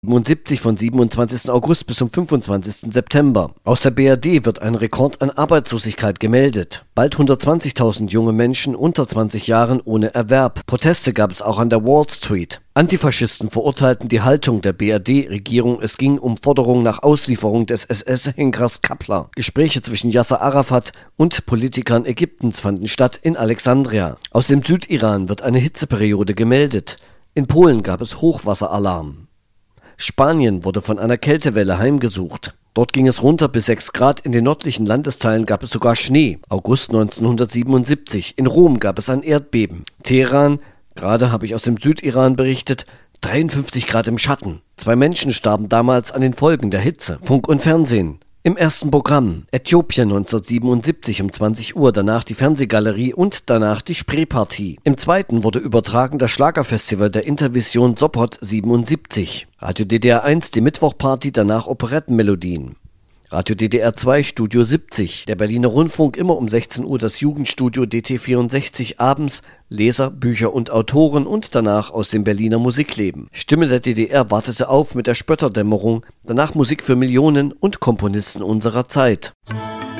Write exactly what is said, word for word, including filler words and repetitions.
siebenundsiebzig von siebenundzwanzigsten August bis zum fünfundzwanzigsten September. Aus der B R D wird ein Rekord an Arbeitslosigkeit gemeldet. Bald hundertzwanzigtausend junge Menschen unter zwanzig Jahren ohne Erwerb. Proteste gab es auch an der Wall Street. Antifaschisten verurteilten die Haltung der B R D-Regierung. Es ging um Forderungen nach Auslieferung des S S-Henkers Kappler. Gespräche zwischen Yasser Arafat und Politikern Ägyptens fanden statt in Alexandria. Aus dem Südiran wird eine Hitzeperiode gemeldet. In Polen gab es Hochwasseralarm. Spanien wurde von einer Kältewelle heimgesucht. Dort ging es runter bis sechs Grad, in den nördlichen Landesteilen gab es sogar Schnee. August neunzehnhundertsiebenundsiebzig. In Rom gab es ein Erdbeben. Teheran, gerade habe ich aus dem Südiran berichtet, dreiundfünfzig Grad im Schatten. Zwei Menschen starben damals an den Folgen der Hitze. Funk und Fernsehen. Im ersten Programm Äthiopien neunzehnhundertsiebenundsiebzig um zwanzig Uhr, danach die Fernsehgalerie und danach die Spreepartie. Im zweiten wurde übertragen das Schlagerfestival der Intervision Sopot siebenundsiebzig. Radio D D R eins die Mittwochparty, danach Operettenmelodien. Radio D D R zwei Studio siebzig. Der Berliner Rundfunk immer um sechzehn Uhr das Jugendstudio D T vierundsechzig, abends Leser, Bücher und Autoren und danach aus dem Berliner Musikleben. Stimme der D D R wartete auf mit der Spötterdämmerung, danach Musik für Millionen und Komponisten unserer Zeit.